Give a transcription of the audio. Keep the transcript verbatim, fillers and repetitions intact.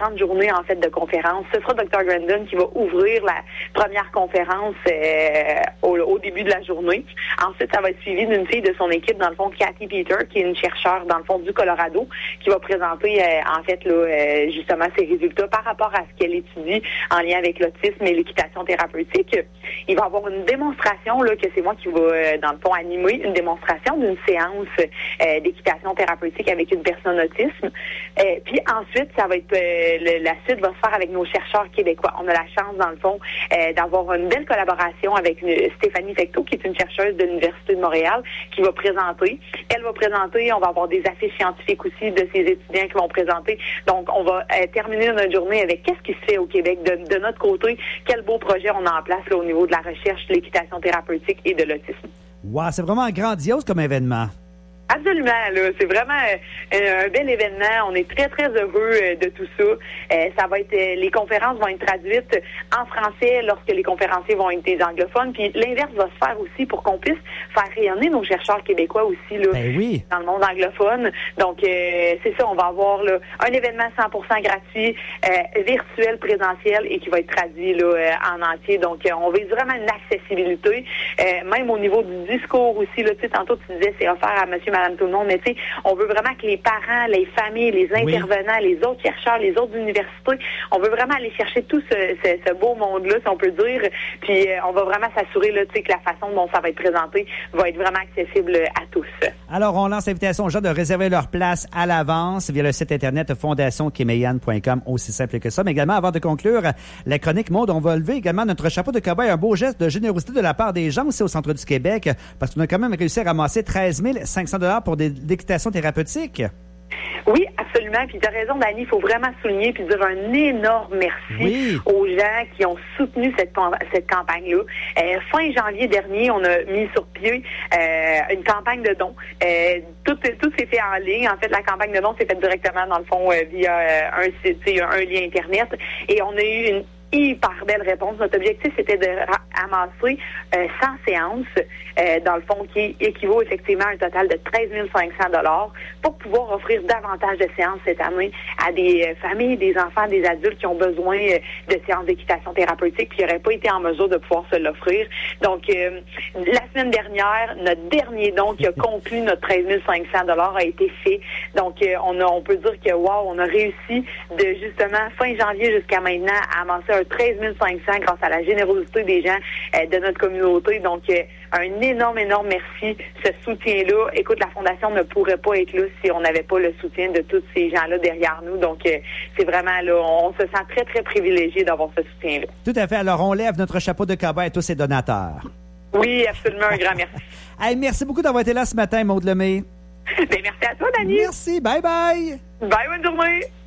grande journée, en fait, de conférence. Ce sera docteur Grandin qui va ouvrir la première conférence euh, au, au début de la journée. Ensuite, ça va être suivi d'une fille de son équipe, dans le fond, Kathy Peter, qui est une chercheure, dans le fond, du Colorado, qui va présenter, euh, en fait, là, euh, justement, ses résultats par rapport à ce qu'elle étudie en lien avec l'autisme et l'équitation thérapeutique. Il va y avoir une démonstration, là, que c'est moi qui va, euh, dans le fond, animer, une démonstration d'une séance euh, d'équitation thérapeutique avec une personne autisme. Euh, puis ensuite, ça va être euh, le, la suite va se faire avec nos chercheurs québécois. On a la chance, dans le fond, euh, d'avoir une belle collaboration avec une, Stéphanie Fecteau, qui est une chercheuse de l'Université de Montréal, qui va présenter. Elle va présenter, on va avoir des affiches scientifiques aussi de ses étudiants qui vont présenter. Donc, on va euh, terminer notre journée avec qu'est-ce qui se fait au Québec de, de notre côté, quel beau projet on a en place là, au niveau de la recherche, de l'équitation thérapeutique et de l'autisme. Wow, c'est vraiment grandiose comme événement. Absolument, là, c'est vraiment euh, un bel événement. On est très, très heureux euh, de tout ça. Euh, ça va être, euh, les conférences vont être traduites en français lorsque les conférenciers vont être des anglophones. Puis l'inverse va se faire aussi pour qu'on puisse faire rayonner nos chercheurs québécois aussi là, ben oui. dans le monde anglophone. Donc, euh, c'est ça, on va avoir là, un événement cent pour cent gratuit, euh, virtuel, présentiel et qui va être traduit là, euh, en entier. Donc, euh, on vise vraiment une accessibilité, euh, même au niveau du discours aussi. Là, tu sais, tantôt, tu disais, c'est offert à monsieur, madame, tout le monde, mais tu sais, on veut vraiment que les parents, les familles, les intervenants, oui. les autres chercheurs, les autres universités, on veut vraiment aller chercher tout ce, ce, ce beau monde-là, si on peut dire, puis euh, on va vraiment s'assurer là, tu sais, que la façon dont ça va être présenté va être vraiment accessible à tous. Alors, on lance l'invitation aux gens de réserver leur place à l'avance via le site internet fondation kemeyan point com, aussi simple que ça. Mais également, avant de conclure la chronique mode, on va lever également notre chapeau de cow-boy, un beau geste de générosité de la part des gens aussi au centre du Québec, parce qu'on a quand même réussi à ramasser treize mille cinq cents dollars pour des l'équitation thérapeutique. Oui, absolument. Puis tu as raison, Dani, il faut vraiment souligner puis dire un énorme merci oui. aux gens qui ont soutenu cette, cette campagne-là. Euh, fin janvier dernier, on a mis sur pied euh, une campagne de dons. Euh, tout tout s'est fait en ligne. En fait, la campagne de dons s'est faite directement, dans le fond, euh, via euh, un site, un lien Internet. Et on a eu une hyper belle réponse. Notre objectif, c'était de ramasser euh, cent séances, euh, dans le fond, qui équivaut effectivement à un total de treize mille cinq cents dollars pour pouvoir offrir davantage de séances cette année à des euh, familles, des enfants, des adultes qui ont besoin euh, de séances d'équitation thérapeutique qui n'auraient pas été en mesure de pouvoir se l'offrir. Donc, euh, la semaine dernière, notre dernier don qui a conclu notre treize mille cinq cents dollars a été fait. Donc, euh, on a, on peut dire que, wow, on a réussi de, justement, fin janvier jusqu'à maintenant à amasser un treize mille cinq cents grâce à la générosité des gens euh, de notre communauté. Donc, euh, un énorme, énorme merci. Ce soutien-là, écoute, la Fondation ne pourrait pas être là si on n'avait pas le soutien de tous ces gens-là derrière nous. Donc, euh, c'est vraiment, là, on se sent très, très privilégié d'avoir ce soutien-là. Tout à fait. Alors, on lève notre chapeau de cow-boy à tous ces donateurs. Oui, absolument. Un grand merci. Hey, merci beaucoup d'avoir été là ce matin, Maude Lemay. Ben, merci à toi, Dani. Merci. Bye-bye. Bye, bonne journée.